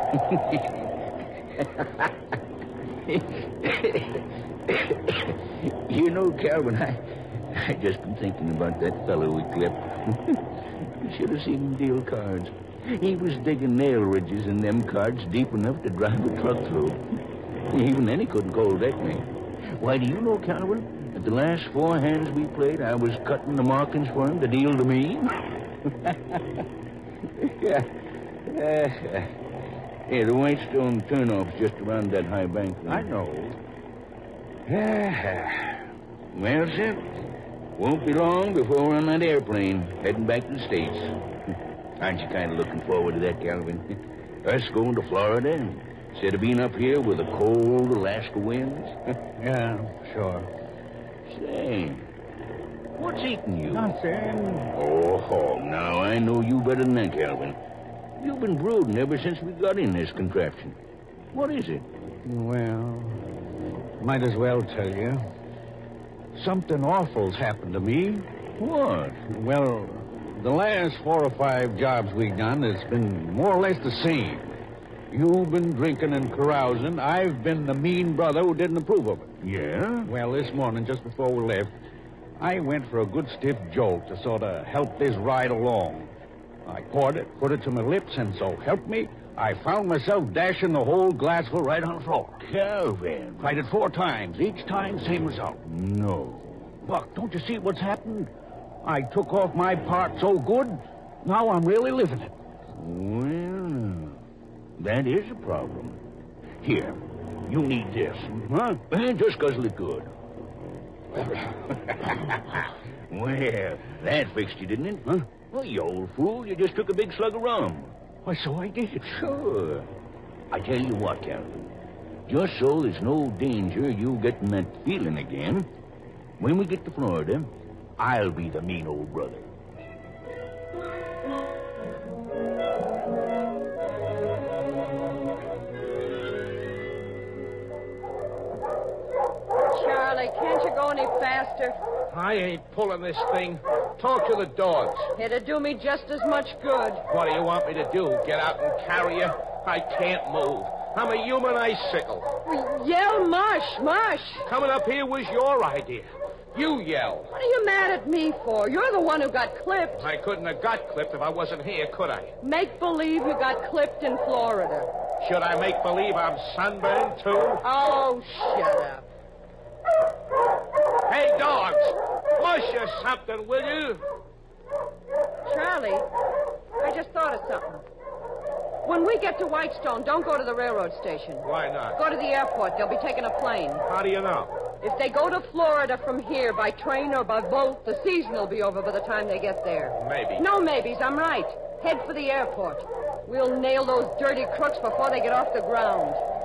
You know, Calvin, I just been thinking about that fellow we clipped. You should have seen him deal cards. He was digging nail ridges in them cards deep enough to drive a truck through. Even then he couldn't cold deck me. Why, do you know, Calvin, at the last 4 hands we played, I was cutting the markings for him to deal to me? Yeah. Yeah, the Whitestone turnoff's just around that high bank there. I know. Well, sir, won't be long before we're on that airplane heading back to the States. Aren't you kind of looking forward to that, Calvin? Us going to Florida instead of being up here with the cold Alaska winds? Yeah, sure. Say, what's eating you? Nothing. Oh, now I know you better than that, Calvin. You've been brooding ever since we got in this contraption. What is it? Well, might as well tell you. Something awful's happened to me. What? Well, the last 4 or 5 jobs we've done has been more or less the same. You've been drinking and carousing. I've been the mean brother who didn't approve of it. Yeah? Well, this morning, just before we left, I went for a good stiff jolt to sort of help this ride along. I poured it, put it to my lips, and so help me, I found myself dashing the whole glassful right on the floor. Calvin. Tried it 4 times. Each time, same result. No. Buck, don't you see what's happened? I took off my part so good, now I'm really living it. Well, that is a problem. Here, you need this. Huh? Just guzzle it good. Well, that fixed you, didn't it? Huh? Well, you old fool, you just took a big slug of rum. Why, so I did. Sure. I tell you what, Calvin. Just so there's no danger of you getting that feeling again, when we get to Florida, I'll be the mean old brother. Charlie, can't you go any faster? I ain't pulling this thing. Talk to the dogs. It'd do me just as much good. What do you want me to do? Get out and carry you? I can't move. I'm a human icicle. Yell mush, mush. Coming up here was your idea. You yell. What are you mad at me for? You're the one who got clipped. I couldn't have got clipped if I wasn't here, could I? Make believe you got clipped in Florida. Should I make believe I'm sunburned, too? Oh, shut up. Hey, dogs, mush or something, will you? Charlie, I just thought of something. When we get to Whitestone, don't go to the railroad station. Why not? Go to the airport. They'll be taking a plane. How do you know? If they go to Florida from here by train or by boat, the season will be over by the time they get there. Maybe. No maybes, I'm right. Head for the airport. We'll nail those dirty crooks before they get off the ground.